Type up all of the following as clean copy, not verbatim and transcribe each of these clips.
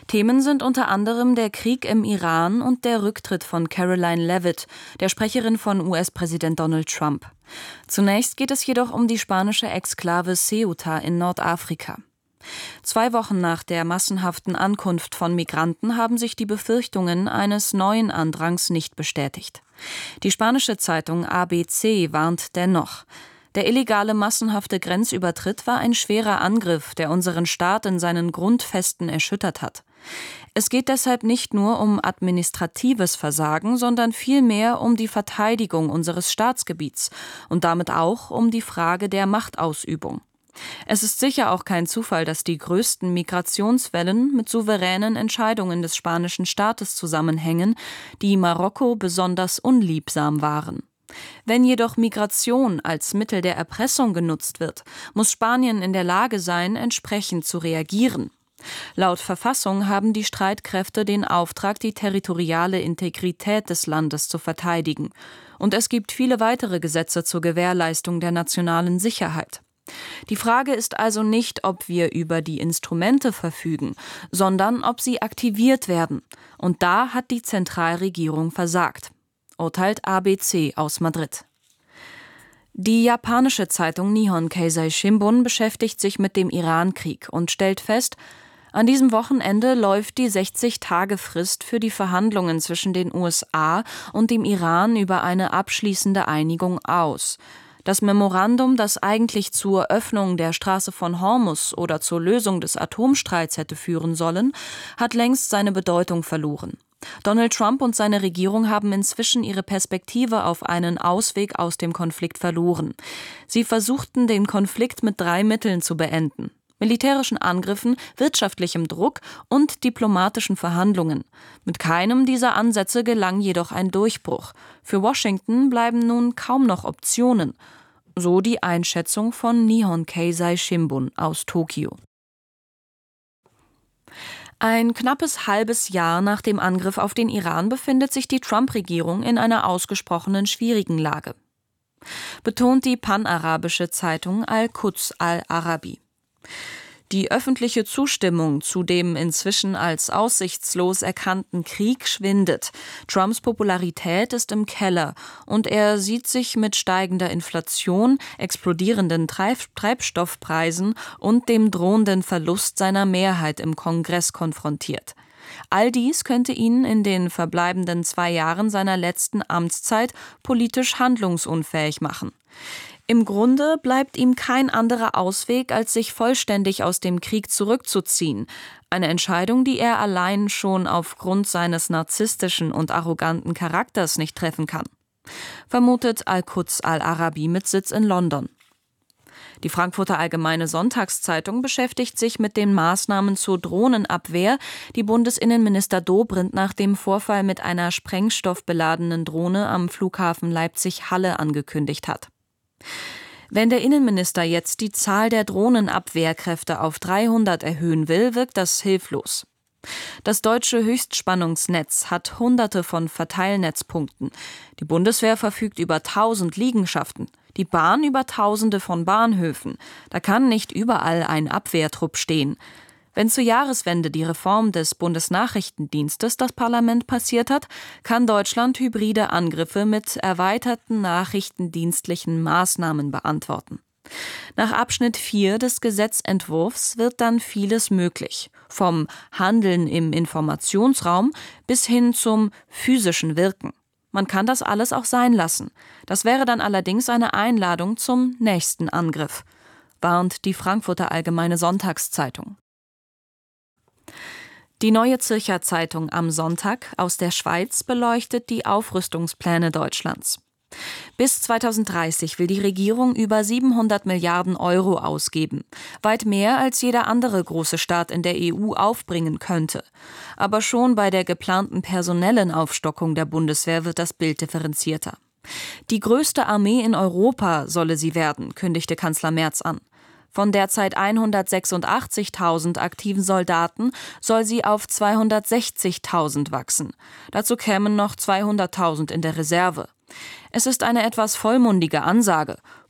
Themen sind unter anderem der Krieg im Iran und der Rücktritt von Caroline Leavitt, der Sprecherin von US-Präsident Donald Trump. Zunächst geht es jedoch um die spanische Exklave Ceuta in Nordafrika. 2 Wochen nach der massenhaften Ankunft von Migranten haben sich die Befürchtungen eines neuen Andrangs nicht bestätigt. Die spanische Zeitung ABC warnt dennoch. Der illegale massenhafte Grenzübertritt war ein schwerer Angriff, der unseren Staat in seinen Grundfesten erschüttert hat. Es geht deshalb nicht nur um administratives Versagen, sondern vielmehr um die Verteidigung unseres Staatsgebiets und damit auch um die Frage der Machtausübung. Es ist sicher auch kein Zufall, dass die größten Migrationswellen mit souveränen Entscheidungen des spanischen Staates zusammenhängen, die Marokko besonders unliebsam waren. Wenn jedoch Migration als Mittel der Erpressung genutzt wird, muss Spanien in der Lage sein, entsprechend zu reagieren. Laut Verfassung haben die Streitkräfte den Auftrag, die territoriale Integrität des Landes zu verteidigen. Und es gibt viele weitere Gesetze zur Gewährleistung der nationalen Sicherheit. Die Frage ist also nicht, ob wir über die Instrumente verfügen, sondern ob sie aktiviert werden. Und da hat die Zentralregierung versagt, urteilt ABC aus Madrid. Die japanische Zeitung Nihon Keizai Shimbun beschäftigt sich mit dem Iran-Krieg und stellt fest, an diesem Wochenende läuft die 60-Tage-Frist für die Verhandlungen zwischen den USA und dem Iran über eine abschließende Einigung aus. Das Memorandum, das eigentlich zur Öffnung der Straße von Hormuz oder zur Lösung des Atomstreits hätte führen sollen, hat längst seine Bedeutung verloren. Donald Trump und seine Regierung haben inzwischen ihre Perspektive auf einen Ausweg aus dem Konflikt verloren. Sie versuchten, den Konflikt mit 3 Mitteln zu beenden: militärischen Angriffen, wirtschaftlichem Druck und diplomatischen Verhandlungen. Mit keinem dieser Ansätze gelang jedoch ein Durchbruch. Für Washington bleiben nun kaum noch Optionen. So die Einschätzung von Nihon Keizai Shimbun aus Tokio. Ein knappes halbes Jahr nach dem Angriff auf den Iran befindet sich die Trump-Regierung in einer ausgesprochenen schwierigen Lage, betont die panarabische Zeitung Al-Quds Al-Arabi. Die öffentliche Zustimmung zu dem inzwischen als aussichtslos erkannten Krieg schwindet. Trumps Popularität ist im Keller und er sieht sich mit steigender Inflation, explodierenden Treibstoffpreisen und dem drohenden Verlust seiner Mehrheit im Kongress konfrontiert. All dies könnte ihn in den verbleibenden 2 Jahren seiner letzten Amtszeit politisch handlungsunfähig machen. Im Grunde bleibt ihm kein anderer Ausweg, als sich vollständig aus dem Krieg zurückzuziehen. Eine Entscheidung, die er allein schon aufgrund seines narzisstischen und arroganten Charakters nicht treffen kann, vermutet Al-Quds Al-Arabi mit Sitz in London. Die Frankfurter Allgemeine Sonntagszeitung beschäftigt sich mit den Maßnahmen zur Drohnenabwehr, die Bundesinnenminister Dobrindt nach dem Vorfall mit einer sprengstoffbeladenen Drohne am Flughafen Leipzig-Halle angekündigt hat. Wenn der Innenminister jetzt die Zahl der Drohnenabwehrkräfte auf 300 erhöhen will, wirkt das hilflos. Das deutsche Höchstspannungsnetz hat Hunderte von Verteilnetzpunkten. Die Bundeswehr verfügt über 1000 Liegenschaften, die Bahn über Tausende von Bahnhöfen. Da kann nicht überall ein Abwehrtrupp stehen. Wenn zur Jahreswende die Reform des Bundesnachrichtendienstes das Parlament passiert hat, kann Deutschland hybride Angriffe mit erweiterten nachrichtendienstlichen Maßnahmen beantworten. Nach Abschnitt 4 des Gesetzentwurfs wird dann vieles möglich, vom Handeln im Informationsraum bis hin zum physischen Wirken. Man kann das alles auch sein lassen. Das wäre dann allerdings eine Einladung zum nächsten Angriff, warnt die Frankfurter Allgemeine Sonntagszeitung. Die Neue Zürcher Zeitung am Sonntag aus der Schweiz beleuchtet die Aufrüstungspläne Deutschlands. Bis 2030 will die Regierung über 700 Milliarden Euro ausgeben, weit mehr als jeder andere große Staat in der EU aufbringen könnte. Aber schon bei der geplanten personellen Aufstockung der Bundeswehr wird das Bild differenzierter. Die größte Armee in Europa solle sie werden, kündigte Kanzler Merz an. Von derzeit 186.000 aktiven Soldaten soll sie auf 260.000 wachsen. Dazu kämen noch 200.000 in der Reserve. Es ist eine etwas vollmundige Ansage.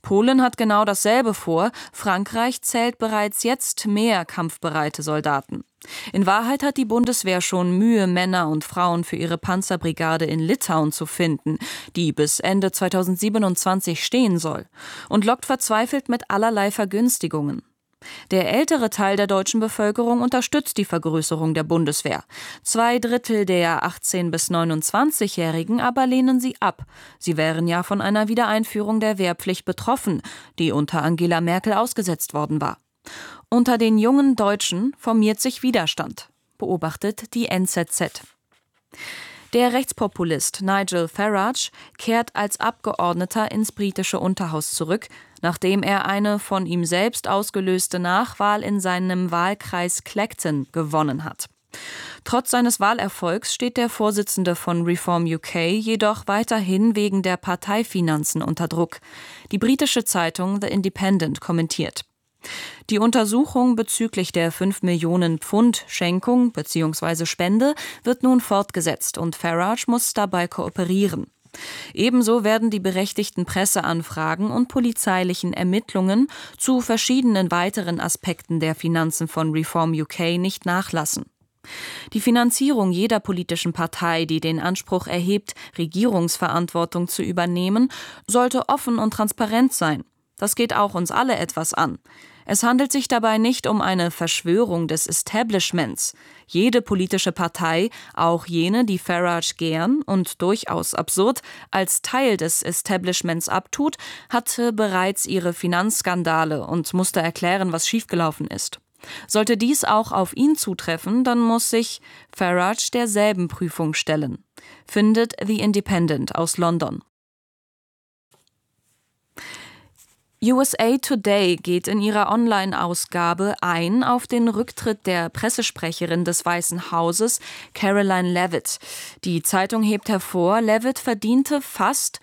Polen hat genau dasselbe vor. Frankreich zählt bereits jetzt mehr kampfbereite Soldaten. In Wahrheit hat die Bundeswehr schon Mühe, Männer und Frauen für ihre Panzerbrigade in Litauen zu finden, die bis Ende 2027 stehen soll, und lockt verzweifelt mit allerlei Vergünstigungen. Der ältere Teil der deutschen Bevölkerung unterstützt die Vergrößerung der Bundeswehr. 2/3 der 18- bis 29-Jährigen aber lehnen sie ab. Sie wären ja von einer Wiedereinführung der Wehrpflicht betroffen, die unter Angela Merkel ausgesetzt worden war. Unter den jungen Deutschen formiert sich Widerstand, beobachtet die NZZ. Der Rechtspopulist Nigel Farage kehrt als Abgeordneter ins britische Unterhaus zurück, nachdem er eine von ihm selbst ausgelöste Nachwahl in seinem Wahlkreis Clacton gewonnen hat. Trotz seines Wahlerfolgs steht der Vorsitzende von Reform UK jedoch weiterhin wegen der Parteifinanzen unter Druck. Die britische Zeitung The Independent kommentiert: Die Untersuchung bezüglich der 5 Millionen Pfund Schenkung bzw. Spende wird nun fortgesetzt und Farage muss dabei kooperieren. Ebenso werden die berechtigten Presseanfragen und polizeilichen Ermittlungen zu verschiedenen weiteren Aspekten der Finanzen von Reform UK nicht nachlassen. Die Finanzierung jeder politischen Partei, die den Anspruch erhebt, Regierungsverantwortung zu übernehmen, sollte offen und transparent sein. Das geht auch uns alle etwas an. Es handelt sich dabei nicht um eine Verschwörung des Establishments. Jede politische Partei, auch jene, die Farage gern und durchaus absurd als Teil des Establishments abtut, hatte bereits ihre Finanzskandale und musste erklären, was schiefgelaufen ist. Sollte dies auch auf ihn zutreffen, dann muss sich Farage derselben Prüfung stellen, findet The Independent aus London. USA Today geht in ihrer Online-Ausgabe ein auf den Rücktritt der Pressesprecherin des Weißen Hauses, Karoline Leavitt. Die Zeitung hebt hervor, Leavitt verdiente fast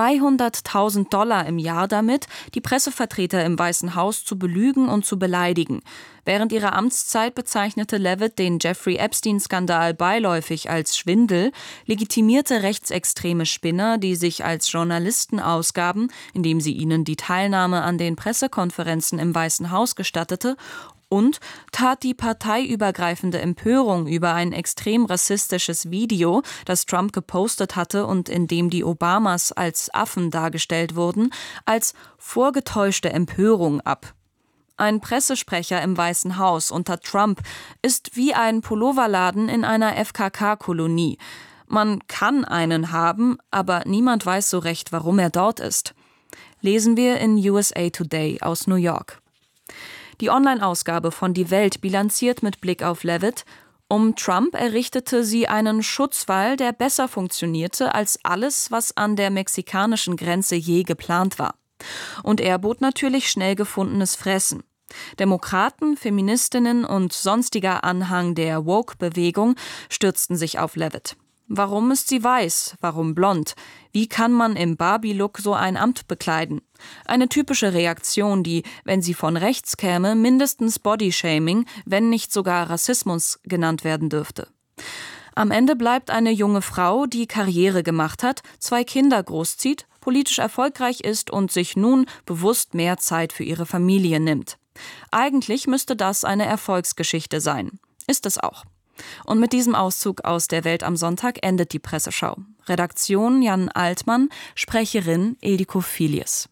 $200.000 im Jahr damit, die Pressevertreter im Weißen Haus zu belügen und zu beleidigen. Während ihrer Amtszeit bezeichnete Leavitt den Jeffrey Epstein-Skandal beiläufig als Schwindel, legitimierte rechtsextreme Spinner, die sich als Journalisten ausgaben, indem sie ihnen die Teilnahme an den Pressekonferenzen im Weißen Haus gestattete, und tat die parteiübergreifende Empörung über ein extrem rassistisches Video, das Trump gepostet hatte und in dem die Obamas als Affen dargestellt wurden, als vorgetäuschte Empörung ab. Ein Pressesprecher im Weißen Haus unter Trump ist wie ein Pulloverladen in einer FKK-Kolonie. Man kann einen haben, aber niemand weiß so recht, warum er dort ist. Lesen wir in USA Today aus New York. Die Online-Ausgabe von Die Welt bilanziert mit Blick auf Leavitt: Um Trump errichtete sie einen Schutzwall, der besser funktionierte als alles, was an der mexikanischen Grenze je geplant war. Und er bot natürlich schnell gefundenes Fressen. Demokraten, Feministinnen und sonstiger Anhang der Woke-Bewegung stürzten sich auf Leavitt. Warum ist sie weiß? Warum blond? Wie kann man im Barbie-Look so ein Amt bekleiden? Eine typische Reaktion, die, wenn sie von rechts käme, mindestens Bodyshaming, wenn nicht sogar Rassismus genannt werden dürfte. Am Ende bleibt eine junge Frau, die Karriere gemacht hat, 2 Kinder großzieht, politisch erfolgreich ist und sich nun bewusst mehr Zeit für ihre Familie nimmt. Eigentlich müsste das eine Erfolgsgeschichte sein. Ist es auch. Und mit diesem Auszug aus der Welt am Sonntag endet die Presseschau. Redaktion Jan Altmann, Sprecherin Ildiko Filius.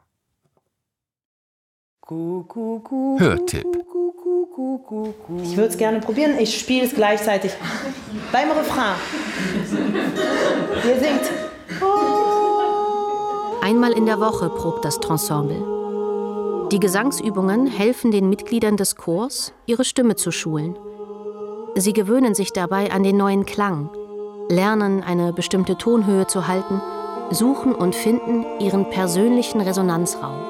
Hörtipp. Ich würde es gerne probieren, ich spiele es gleichzeitig beim Refrain. Ihr singt. Einmal in der Woche probt das Trensemble. Die Gesangsübungen helfen den Mitgliedern des Chors, ihre Stimme zu schulen. Sie gewöhnen sich dabei an den neuen Klang, lernen, eine bestimmte Tonhöhe zu halten, suchen und finden ihren persönlichen Resonanzraum.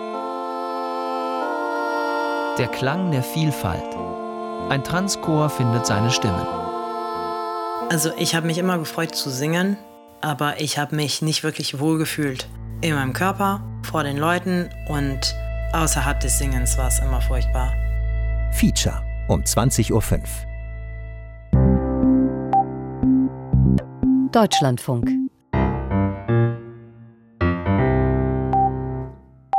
Der Klang der Vielfalt. Ein Transchor findet seine Stimmen. Also ich habe mich immer gefreut zu singen, aber ich habe mich nicht wirklich wohlgefühlt. In meinem Körper, vor den Leuten und außerhalb des Singens war es immer furchtbar. Feature um 20:05 Uhr. Deutschlandfunk.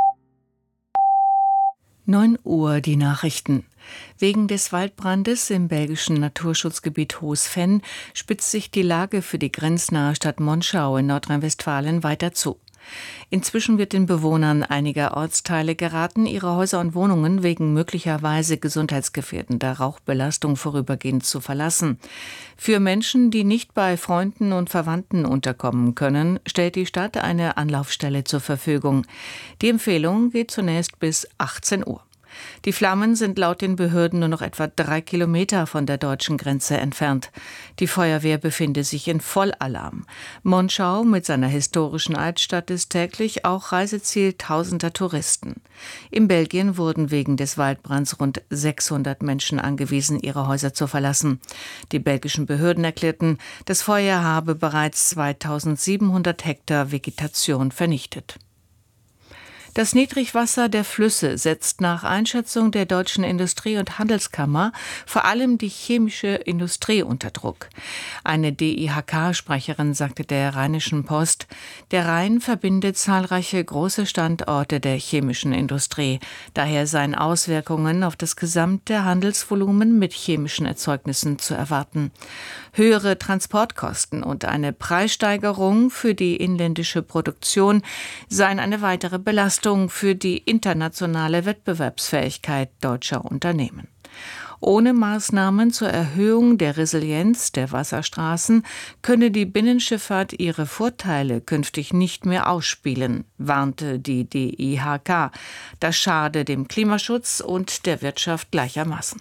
Uhr die Nachrichten. Wegen des Waldbrandes im belgischen Naturschutzgebiet Hoosven spitzt sich die Lage für die grenznahe Stadt Monschau in Nordrhein-Westfalen weiter zu. Inzwischen wird den Bewohnern einiger Ortsteile geraten, ihre Häuser und Wohnungen wegen möglicherweise gesundheitsgefährdender Rauchbelastung vorübergehend zu verlassen. Für Menschen, die nicht bei Freunden und Verwandten unterkommen können, stellt die Stadt eine Anlaufstelle zur Verfügung. Die Empfehlung geht zunächst bis 18 Uhr. Die Flammen sind laut den Behörden nur noch etwa 3 Kilometer von der deutschen Grenze entfernt. Die Feuerwehr befindet sich in Vollalarm. Monschau mit seiner historischen Altstadt ist täglich auch Reiseziel tausender Touristen. In Belgien wurden wegen des Waldbrands rund 600 Menschen angewiesen, ihre Häuser zu verlassen. Die belgischen Behörden erklärten, das Feuer habe bereits 2700 Hektar Vegetation vernichtet. Das Niedrigwasser der Flüsse setzt nach Einschätzung der Deutschen Industrie- und Handelskammer vor allem die chemische Industrie unter Druck. Eine DIHK-Sprecherin sagte der Rheinischen Post, der Rhein verbindet zahlreiche große Standorte der chemischen Industrie. Daher seien Auswirkungen auf das gesamte Handelsvolumen mit chemischen Erzeugnissen zu erwarten. Höhere Transportkosten und eine Preissteigerung für die inländische Produktion seien eine weitere Belastung für die internationale Wettbewerbsfähigkeit deutscher Unternehmen. Ohne Maßnahmen zur Erhöhung der Resilienz der Wasserstraßen könne die Binnenschifffahrt ihre Vorteile künftig nicht mehr ausspielen, warnte die DIHK. Das schade dem Klimaschutz und der Wirtschaft gleichermaßen.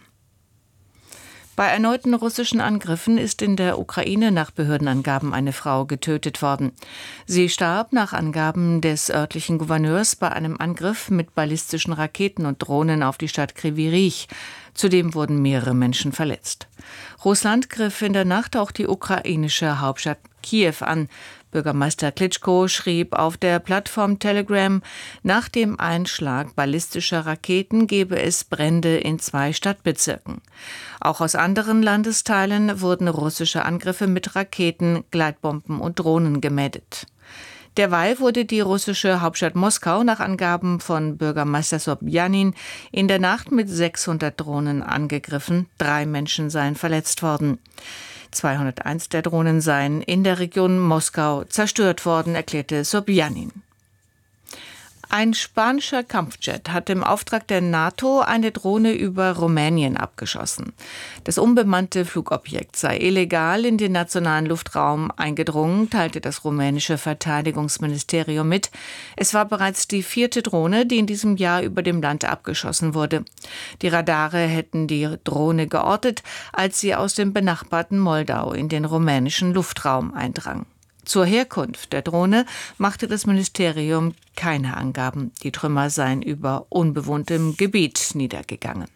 Bei erneuten russischen Angriffen ist in der Ukraine nach Behördenangaben eine Frau getötet worden. Sie starb nach Angaben des örtlichen Gouverneurs bei einem Angriff mit ballistischen Raketen und Drohnen auf die Stadt Kryvyi Rih. Zudem wurden mehrere Menschen verletzt. Russland griff in der Nacht auch die ukrainische Hauptstadt Kiew an. Bürgermeister Klitschko schrieb auf der Plattform Telegram, nach dem Einschlag ballistischer Raketen gebe es Brände in 2 Stadtbezirken. Auch aus anderen Landesteilen wurden russische Angriffe mit Raketen, Gleitbomben und Drohnen gemeldet. Derweil wurde die russische Hauptstadt Moskau nach Angaben von Bürgermeister Sobjanin in der Nacht mit 600 Drohnen angegriffen. 3 Menschen seien verletzt worden. 201 der Drohnen seien in der Region Moskau zerstört worden, erklärte Sobjanin. Ein spanischer Kampfjet hat im Auftrag der NATO eine Drohne über Rumänien abgeschossen. Das unbemannte Flugobjekt sei illegal in den nationalen Luftraum eingedrungen, teilte das rumänische Verteidigungsministerium mit. Es war bereits die 4. Drohne, die in diesem Jahr über dem Land abgeschossen wurde. Die Radare hätten die Drohne geortet, als sie aus dem benachbarten Moldau in den rumänischen Luftraum eindrang. Zur Herkunft der Drohne machte das Ministerium keine Angaben. Die Trümmer seien über unbewohntem Gebiet niedergegangen.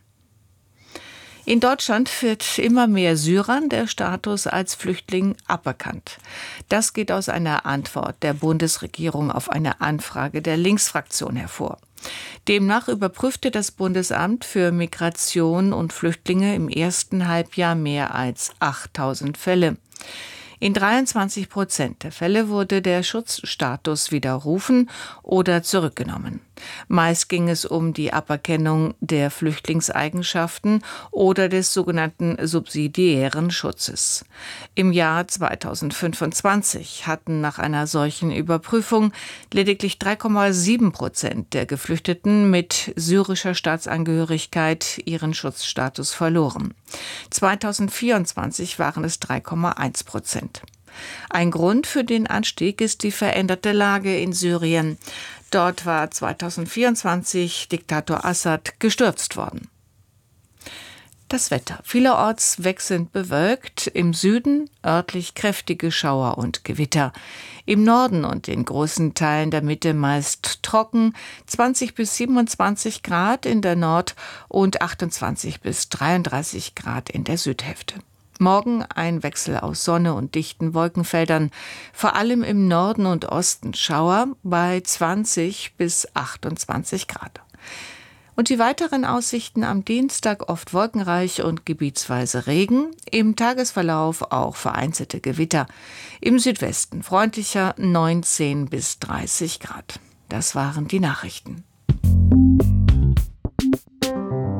In Deutschland wird immer mehr Syrern der Status als Flüchtling aberkannt. Das geht aus einer Antwort der Bundesregierung auf eine Anfrage der Linksfraktion hervor. Demnach überprüfte das Bundesamt für Migration und Flüchtlinge im ersten Halbjahr mehr als 8.000 Fälle. In 23% der Fälle wurde der Schutzstatus widerrufen oder zurückgenommen. Meist ging es um die Aberkennung der Flüchtlingseigenschaften oder des sogenannten subsidiären Schutzes. Im Jahr 2025 hatten nach einer solchen Überprüfung lediglich 3,7% der Geflüchteten mit syrischer Staatsangehörigkeit ihren Schutzstatus verloren. 2024 waren es 3,1%. Ein Grund für den Anstieg ist die veränderte Lage in Syrien. Dort war 2024 Diktator Assad gestürzt worden. Das Wetter. Vielerorts wechselnd bewölkt, im Süden örtlich kräftige Schauer und Gewitter. Im Norden und in großen Teilen der Mitte meist trocken, 20 bis 27 Grad in der Nord- und 28 bis 33 Grad in der Südhälfte. Morgen ein Wechsel aus Sonne und dichten Wolkenfeldern, vor allem im Norden und Osten Schauer bei 20 bis 28 Grad. Und die weiteren Aussichten am Dienstag oft wolkenreich und gebietsweise Regen, im Tagesverlauf auch vereinzelte Gewitter. Im Südwesten freundlicher 19 bis 30 Grad. Das waren die Nachrichten.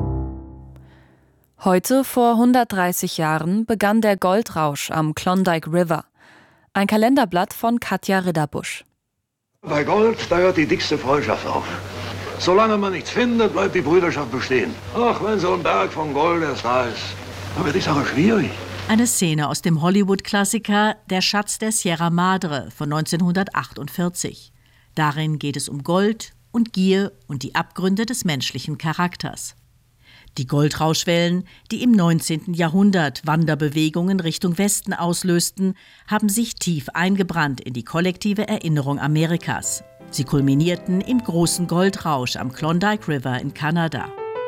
Heute vor 130 Jahren begann der Goldrausch am Klondike River. Ein Kalenderblatt von Katja Ridderbusch. Bei Gold, da hört die dickste Freundschaft auf. Solange man nichts findet, bleibt die Brüderschaft bestehen. Auch wenn so ein Berg von Gold erst da ist. Da wird die Sache schwierig. Eine Szene aus dem Hollywood-Klassiker Der Schatz der Sierra Madre von 1948. Darin geht es um Gold und Gier und die Abgründe des menschlichen Charakters. Die Goldrauschwellen, die im 19. Jahrhundert Wanderbewegungen Richtung Westen auslösten, haben sich tief eingebrannt in die kollektive Erinnerung Amerikas. Sie kulminierten im großen Goldrausch am Klondike River in Kanada.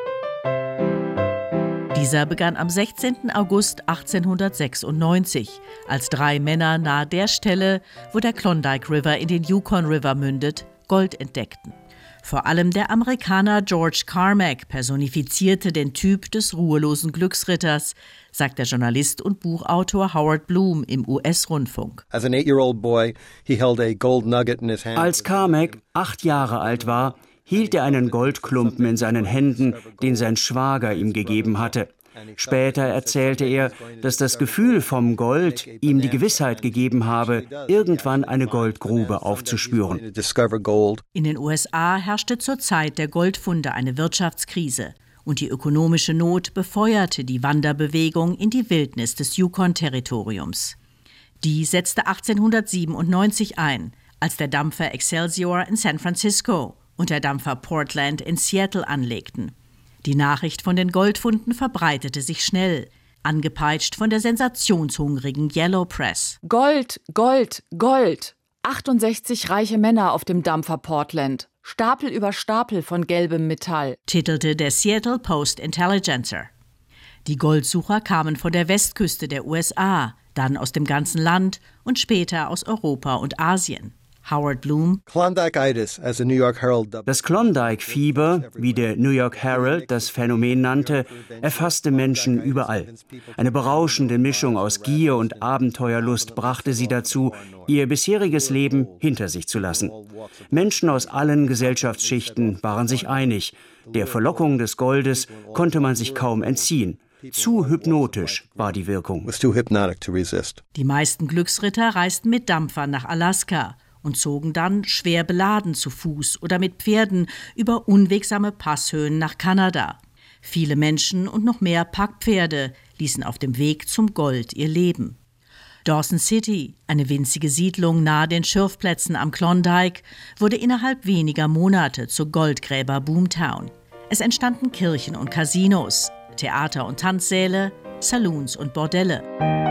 Dieser begann am 16. August 1896, als 3 Männer nahe der Stelle, wo der Klondike River in den Yukon River mündet, Gold entdeckten. Vor allem der Amerikaner George Carmack personifizierte den Typ des ruhelosen Glücksritters, sagt der Journalist und Buchautor Howard Bloom im US-Rundfunk. Als Carmack 8 Jahre alt war, hielt er einen Goldklumpen in seinen Händen, den sein Schwager ihm gegeben hatte. Später erzählte er, dass das Gefühl vom Gold ihm die Gewissheit gegeben habe, irgendwann eine Goldgrube aufzuspüren. In den USA herrschte zur Zeit der Goldfunde eine Wirtschaftskrise und die ökonomische Not befeuerte die Wanderbewegung in die Wildnis des Yukon-Territoriums. Die setzte 1897 ein, als der Dampfer Excelsior in San Francisco und der Dampfer Portland in Seattle anlegten. Die Nachricht von den Goldfunden verbreitete sich schnell, angepeitscht von der sensationshungrigen Yellow Press. Gold, Gold, Gold! 68 reiche Männer auf dem Dampfer Portland. Stapel über Stapel von gelbem Metall, titelte der Seattle Post-Intelligencer. Die Goldsucher kamen von der Westküste der USA, dann aus dem ganzen Land und später aus Europa und Asien. Howard Bloom. Das Klondike-Fieber, wie der New York Herald das Phänomen nannte, erfasste Menschen überall. Eine berauschende Mischung aus Gier und Abenteuerlust brachte sie dazu, ihr bisheriges Leben hinter sich zu lassen. Menschen aus allen Gesellschaftsschichten waren sich einig. Der Verlockung des Goldes konnte man sich kaum entziehen. Zu hypnotisch war die Wirkung. Die meisten Glücksritter reisten mit Dampfern nach Alaska und zogen dann schwer beladen zu Fuß oder mit Pferden über unwegsame Passhöhen nach Kanada. Viele Menschen und noch mehr Packpferde ließen auf dem Weg zum Gold ihr Leben. Dawson City, eine winzige Siedlung nahe den Schürfplätzen am Klondike, wurde innerhalb weniger Monate zur Goldgräber-Boomtown. Es entstanden Kirchen und Casinos, Theater und Tanzsäle, Saloons und Bordelle.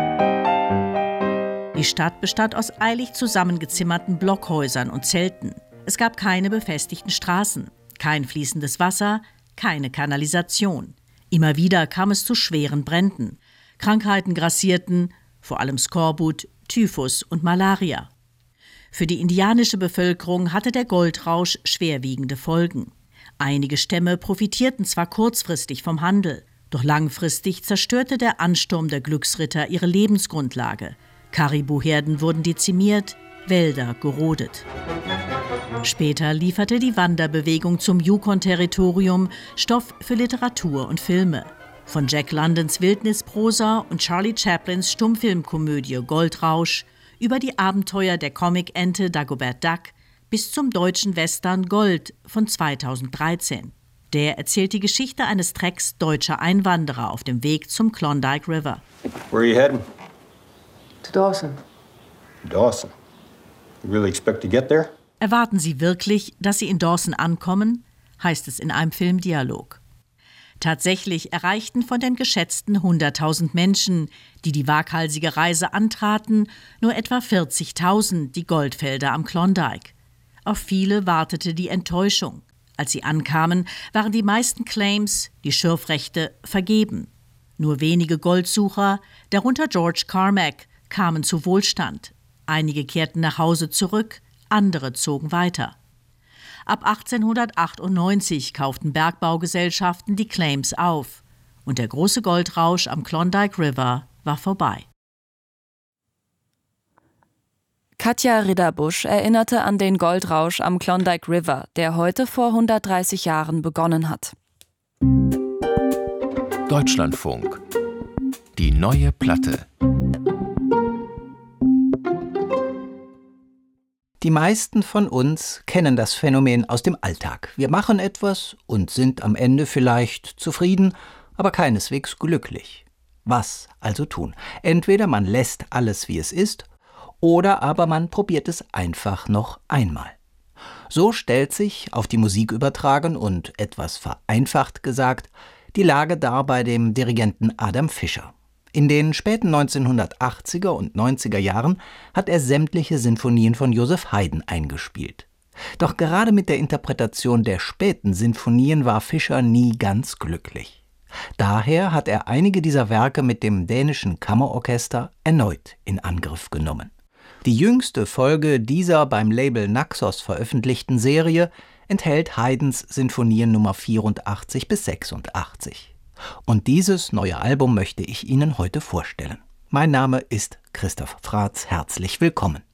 Die Stadt bestand aus eilig zusammengezimmerten Blockhäusern und Zelten. Es gab keine befestigten Straßen, kein fließendes Wasser, keine Kanalisation. Immer wieder kam es zu schweren Bränden. Krankheiten grassierten, vor allem Skorbut, Typhus und Malaria. Für die indianische Bevölkerung hatte der Goldrausch schwerwiegende Folgen. Einige Stämme profitierten zwar kurzfristig vom Handel, doch langfristig zerstörte der Ansturm der Glücksritter ihre Lebensgrundlage. Karibuherden wurden dezimiert, Wälder gerodet. Später lieferte die Wanderbewegung zum Yukon-Territorium Stoff für Literatur und Filme. Von Jack Londons Wildnisprosa und Charlie Chaplins Stummfilmkomödie Goldrausch über die Abenteuer der Comic-Ente Dagobert Duck bis zum deutschen Western Gold von 2013. Der erzählt die Geschichte eines Trecks deutscher Einwanderer auf dem Weg zum Klondike River. Where are you heading? To Dawson. Dawson? You really expect to get there? Erwarten Sie wirklich, dass Sie in Dawson ankommen? Heißt es in einem Filmdialog. Tatsächlich erreichten von den geschätzten 100.000 Menschen, die die waghalsige Reise antraten, nur etwa 40.000 die Goldfelder am Klondike. Auf viele wartete die Enttäuschung. Als sie ankamen, waren die meisten Claims, die Schürfrechte, vergeben. Nur wenige Goldsucher, darunter George Carmack, kamen zu Wohlstand. Einige kehrten nach Hause zurück, andere zogen weiter. Ab 1898 kauften Bergbaugesellschaften die Claims auf und der große Goldrausch am Klondike River war vorbei. Katja Ridderbusch erinnerte an den Goldrausch am Klondike River, der heute vor 130 Jahren begonnen hat. Deutschlandfunk. Die neue Platte. Die meisten von uns kennen das Phänomen aus dem Alltag. Wir machen etwas und sind am Ende vielleicht zufrieden, aber keineswegs glücklich. Was also tun? Entweder man lässt alles, wie es ist, oder aber man probiert es einfach noch einmal. So stellt sich, auf die Musik übertragen und etwas vereinfacht gesagt, die Lage dar bei dem Dirigenten Adam Fischer. In den späten 1980er und 90er Jahren hat er sämtliche Sinfonien von Joseph Haydn eingespielt. Doch gerade mit der Interpretation der späten Sinfonien war Fischer nie ganz glücklich. Daher hat er einige dieser Werke mit dem dänischen Kammerorchester erneut in Angriff genommen. Die jüngste Folge dieser beim Label Naxos veröffentlichten Serie enthält Haydns Sinfonien Nummer 84 bis 86. Und dieses neue Album möchte ich Ihnen heute vorstellen. Mein Name ist Christoph Fratz, herzlich willkommen.